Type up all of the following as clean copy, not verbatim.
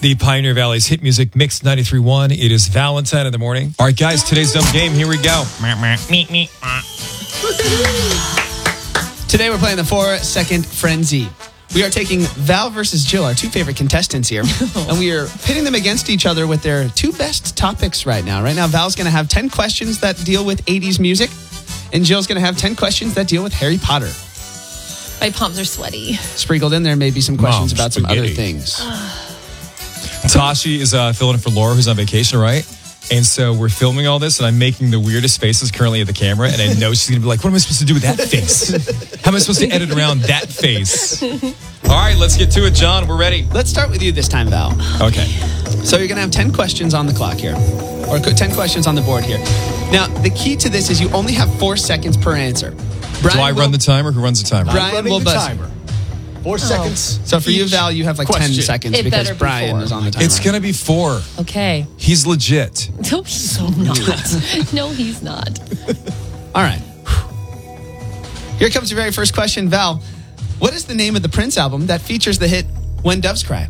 The Pioneer Valley's hit music mix 93.1. It is Valentine in the morning. All right, guys, today's dumb game. Here we go. Today we're playing the 4-second frenzy. We are taking Val versus Jill, our two favorite contestants here, and we are pitting them against each other with their two best topics right now. Right now, Val's going to have 10 questions that deal with 80s music, and Jill's going to have 10 questions that deal with Harry Potter. My palms are sweaty. Sprinkled in there may be some questions about some other things. Tashi is filling in for Laura, who's on vacation, right? And so we're filming all this, and I'm making the weirdest faces currently at the camera, and I know she's going to be like, what am I supposed to do with that face? How am I supposed to edit around that face? All right, let's get to it, John. We're ready. Let's start with you this time, Val. Okay. So you're going to have 10 questions on the clock here, or 10 questions on the board here. Now, the key to this is you only have 4 seconds per answer. Do I run the timer? Who runs the timer? Brian will buzz. 4 seconds. So for you, Val, you have like 10 seconds because Brian is on the timer. It's going to be 4. Okay. He's legit. No, he's not. No, he's not. All right. Here comes your very first question, Val. What is the name of the Prince album that features the hit When Doves Cry?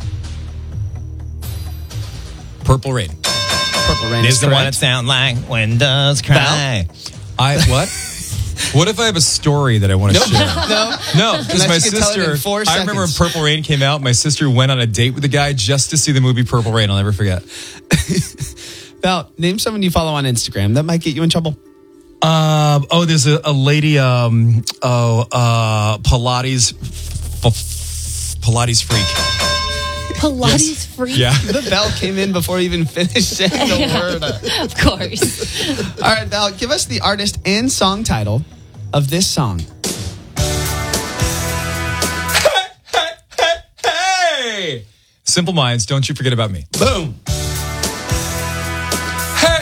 Purple Rain. Purple Rain is the one that sound like when doves cry. What? What if I have a story that I want to share? No, because my sister, I remember when Purple Rain came out, my sister went on a date with a guy just to see the movie Purple Rain. I'll never forget. Val, name someone you follow on Instagram. That might get you in trouble. There's a lady, Pilates freak. Pilates freak? Yeah. The Val came in before he even finished saying the word. Of course. All right, Val, give us the artist and song title of this song. Hey! Simple Minds, Don't You Forget About Me. Boom. Hey!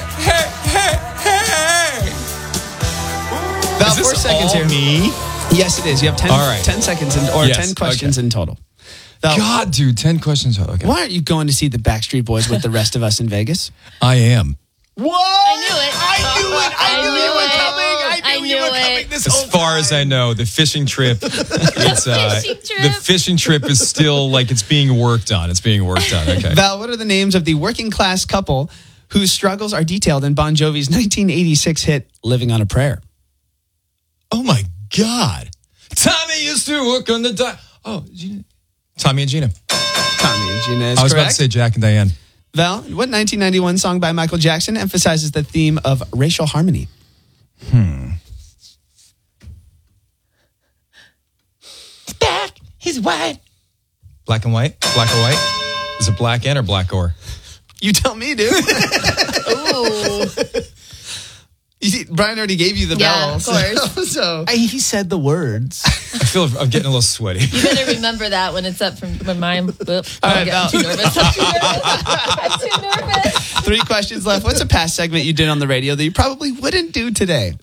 Val, Is this 4 seconds all here. me? Yes, it is. You have 10, All right. 10 seconds or 10 questions in total. Val, God, dude, 10 questions. Okay. why aren't you going to see the Backstreet Boys with the rest of us in Vegas? I am. What? I knew it. I knew you were coming. I knew you were coming this As whole far as I know, the fishing trip, the fishing trip is still like it's being worked on. It's being worked on. Okay. Val, what are the names of the working class couple whose struggles are detailed in Bon Jovi's 1986 hit "Living on a Prayer"? Oh my God. Tommy used to work on the Gina. Tommy and Gina. Tommy and Gina is I was correct. about to say Jack and Diane. Val, what 1991 song by Michael Jackson emphasizes the theme of racial harmony? Back, he's white. Black and white? Black or white? Is it black and or black or? You tell me, dude. Ooh. You see, Brian already gave you the Yeah, bells. of course. So He said the words. I feel I'm getting a little sweaty. You better remember that when it's up from when mine. All right, I'm Val. too nervous. I'm too nervous. 3 questions left. What's a past segment you did on the radio that you probably wouldn't do today?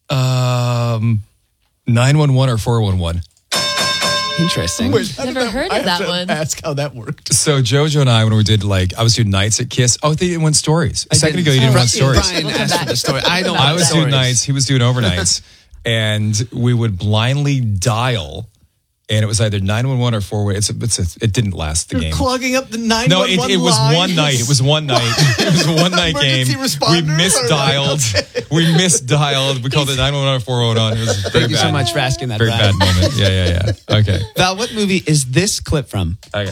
911 or 411. Interesting. Never heard of that one. Ask how that worked. So Jojo and I, when we did I was doing nights at Kiss. Oh, they didn't want stories. A second ago, you didn't want stories. Brian We'll come asked for back. the story. I don't I want was stories. doing nights. He was doing overnights. And we would blindly dial. And it was either 911 or 411. It didn't last the game. Clogging up the 911 No, it was one night. It was one night. It was a one night game. Emergency We responders? misdialed. We misdialed. We called it 911 or 411. It was very Thank you bad. so much for asking that, Very Brian. bad moment. Yeah. Okay. Val, what movie is this clip from? Okay.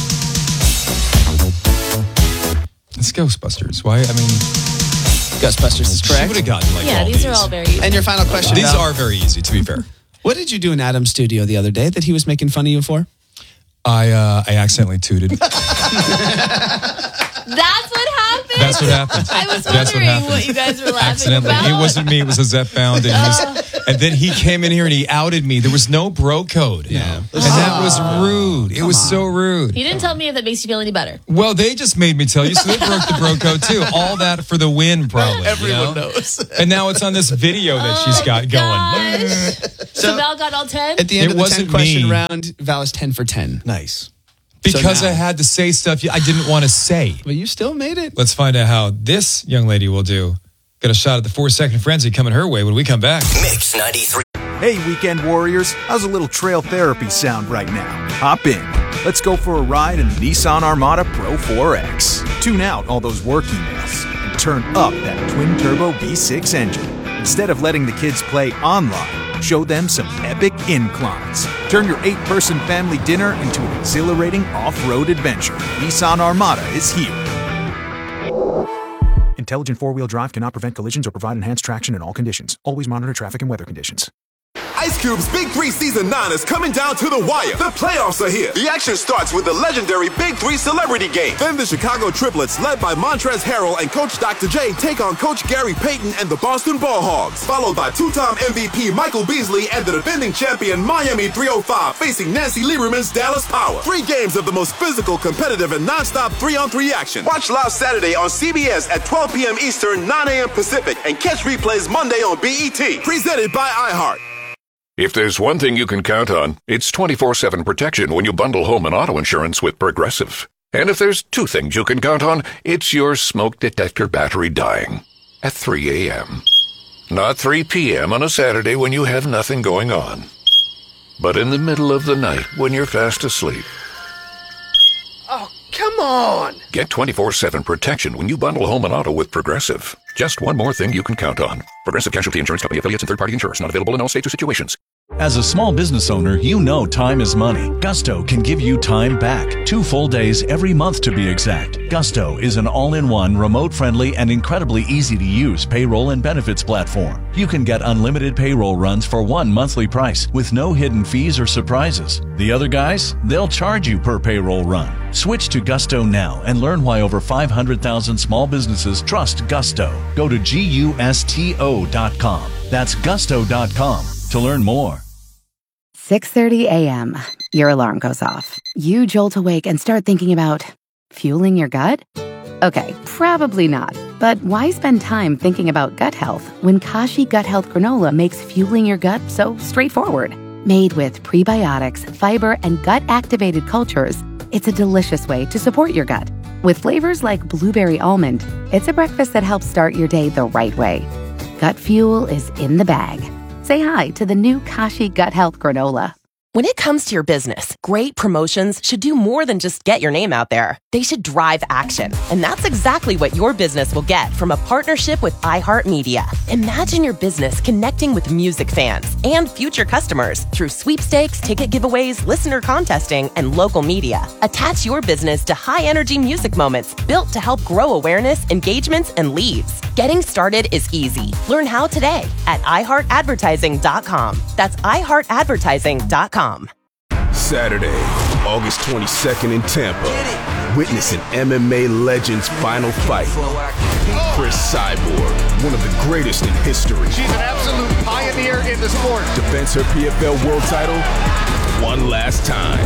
It's Ghostbusters. Why? I mean, Ghostbusters is she correct. would have gotten Yeah, all these are all very. And your final question, These Val. are very easy, to be fair. What did you do in Adam's studio the other day that he was making fun of you for? I accidentally tooted. That's what happened. That's what happened. I was That's what wondering happened. what you guys were laughing Accidentally. about. It wasn't me. It was a Zep Bound. And then he came in here and he outed me. There was no bro code. Yeah. And that was rude. It was so rude. He didn't tell me if that makes you feel any better. Well, they just made me tell you, so they broke the bro code too. All that for the win, probably. Everyone you know? knows. And now it's on this video that she's got going. Gosh. So Val got all 10? At the end It of the wasn't 10-question me. round, Val is 10 for 10. Nice. Because So now- I had to say stuff I didn't want to say. But you still made it. Let's find out how this young lady will do. Got a shot at the 4-second frenzy coming her way when we come back. Mix 93. Hey, weekend warriors, how's a little trail therapy sound right now? Hop in. Let's go for a ride in the Nissan Armada Pro 4X. Tune out all those work emails and turn up that twin-turbo V6 engine. Instead of letting the kids play online, show them some epic inclines. Turn your 8-person family dinner into an exhilarating off-road adventure. Nissan Armada is here. Intelligent four-wheel drive cannot prevent collisions or provide enhanced traction in all conditions. Always monitor traffic and weather conditions. Ice Cube's Big 3 Season 9 is coming down to the wire. The playoffs are here. The action starts with the legendary Big 3 Celebrity Game. Then the Chicago Triplets, led by Montrezl Harrell and Coach Dr. J, take on Coach Gary Payton and the Boston Ball Hogs. Followed by two-time MVP Michael Beasley and the defending champion Miami 305 facing Nancy Lieberman's Dallas Power. 3 games of the most physical, competitive, and non-stop 3-on-3 action. Watch live Saturday on CBS at 12 p.m. Eastern, 9 a.m. Pacific, and catch replays Monday on BET. Presented by iHeart. If there's one thing you can count on, it's 24/7 protection when you bundle home and auto insurance with Progressive. And if there's 2 things you can count on, it's your smoke detector battery dying at 3 a.m. Not 3 p.m. on a Saturday when you have nothing going on, but in the middle of the night when you're fast asleep. Oh, come on! Get 24/7 protection when you bundle home and auto with Progressive. Just one more thing you can count on. Progressive Casualty Insurance Company, affiliates, and third-party insurers. Not available in all states or situations. As a small business owner, you know time is money. Gusto can give you time back. 2 full days every month to be exact. Gusto is an all-in-one, remote-friendly, and incredibly easy-to-use payroll and benefits platform. You can get unlimited payroll runs for one monthly price with no hidden fees or surprises. The other guys, they'll charge you per payroll run. Switch to Gusto now and learn why over 500,000 small businesses trust Gusto. Go to GUSTO.com. That's gusto.com to learn more. 6:30 a.m. Your alarm goes off. You jolt awake and start thinking about fueling your gut? Okay, probably not. But why spend time thinking about gut health when Kashi Gut Health Granola makes fueling your gut so straightforward? Made with prebiotics, fiber, and gut-activated cultures, it's a delicious way to support your gut. With flavors like blueberry almond, it's a breakfast that helps start your day the right way. Gut fuel is in the bag. Say hi to the new Kashi Gut Health Granola. When it comes to your business, great promotions should do more than just get your name out there. They should drive action. And that's exactly what your business will get from a partnership with iHeartMedia. Imagine your business connecting with music fans and future customers through sweepstakes, ticket giveaways, listener contesting, and local media. Attach your business to high-energy music moments built to help grow awareness, engagements, and leads. Getting started is easy. Learn how today at iHeartAdvertising.com. That's iHeartAdvertising.com. Saturday, August 22nd in Tampa. Witness an MMA legend's final fight. Chris Cyborg, one of the greatest in history. She's an absolute pioneer in the sport. Defends her PFL world title one last time.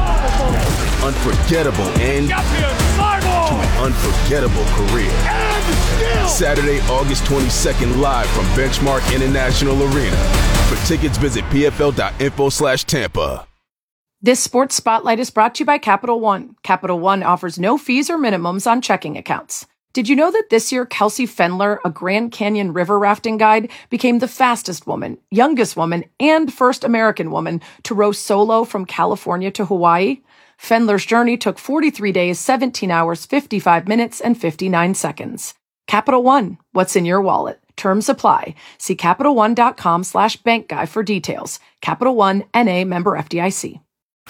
Unforgettable end to an unforgettable career. Saturday, August 22nd, live from Benchmark International Arena. For tickets, visit pfl.info/Tampa. This sports spotlight is brought to you by Capital One. Capital One offers no fees or minimums on checking accounts. Did you know that this year Kelsey Fendler, a Grand Canyon river rafting guide, became the fastest woman, youngest woman, and first American woman to row solo from California to Hawaii? Fendler's journey took 43 days, 17 hours, 55 minutes, and 59 seconds. Capital One, what's in your wallet? Terms apply. See CapitalOne.com/bankguy for details. Capital One, N.A. member FDIC.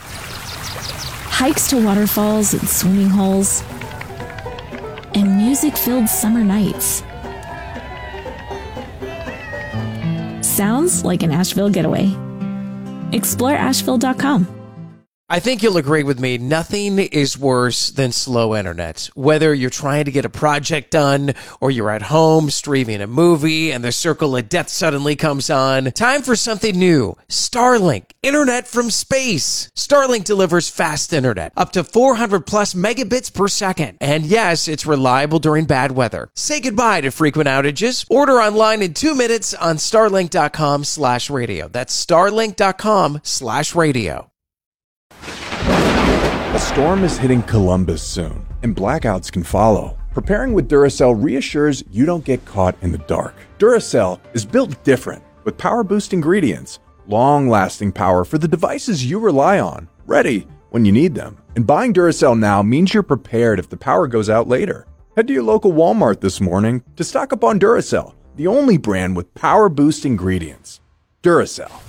Hikes to waterfalls and swimming holes, and music-filled summer nights. Sounds like an Asheville getaway. Explore Asheville.com. I think you'll agree with me, nothing is worse than slow internet. Whether you're trying to get a project done or you're at home streaming a movie and the circle of death suddenly comes on, time for something new. Starlink, internet from space. Starlink delivers fast internet, up to 400 plus megabits per second. And yes, it's reliable during bad weather. Say goodbye to frequent outages. Order online in 2 minutes on starlink.com/radio. That's starlink.com/radio. A storm is hitting Columbus soon, and blackouts can follow. Preparing with Duracell reassures you don't get caught in the dark. Duracell is built different, with power boost ingredients, long-lasting power for the devices you rely on, ready when you need them. And buying Duracell now means you're prepared if the power goes out later. Head to your local Walmart this morning to stock up on Duracell, the only brand with power boost ingredients. Duracell.